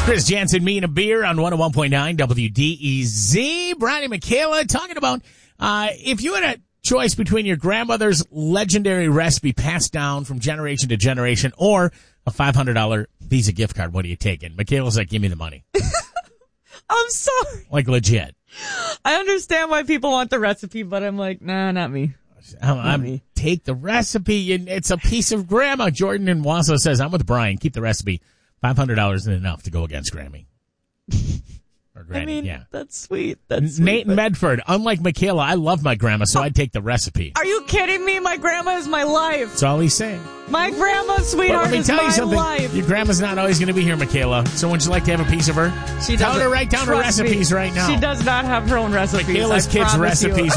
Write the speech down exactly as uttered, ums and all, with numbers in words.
Chris Jansen, me and a beer on one oh one point nine W D E Z. Brian and Michaela talking about uh if you had a choice between your grandmother's legendary recipe passed down from generation to generation or a five hundred dollars Visa gift card, what are you taking? Michaela's like, give me the money. I'm sorry. Like, legit. I understand why people want the recipe, but I'm like, nah, not me. I'm, I'm take the recipe, and it's a piece of grandma. Jordan in Wausau says, I'm with Brian. Keep the recipe. five hundred dollars isn't enough to go against Grammy. Or Granny, I mean, yeah. that's sweet. That's sweet, Nate in Medford. Unlike Michaela, I love my grandma, so I'd take the recipe. Are you kidding me? My grandma is my life. That's all he's saying. My grandma, sweetheart, But let me is tell my you something. life. Your grandma's not always going to be here, Michaela. So wouldn't you like to have a piece of her? She Tell her doesn't. to write down her Trust me, recipes right now. She does not have her own recipes. Michaela's I kids' promise you. recipes